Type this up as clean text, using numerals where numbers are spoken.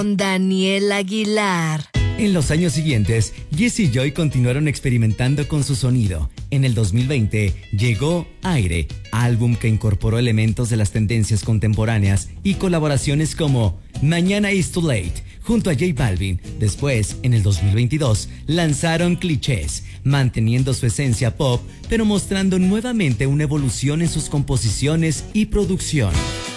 Daniel Aguilar. En los años siguientes, Jesse y Joy continuaron experimentando con su sonido. En el 2020 llegó Aire, álbum que incorporó elementos de las tendencias contemporáneas y colaboraciones como Mañana is Too Late, junto a J Balvin. Después, en el 2022, lanzaron Clichés, manteniendo su esencia pop, pero mostrando nuevamente una evolución en sus composiciones y producción.